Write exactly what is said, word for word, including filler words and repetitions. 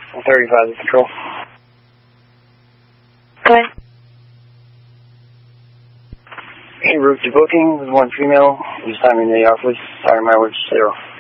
thirty-five to control. Okay. En route to booking with one female. Use time in the office. Fire mileage zero.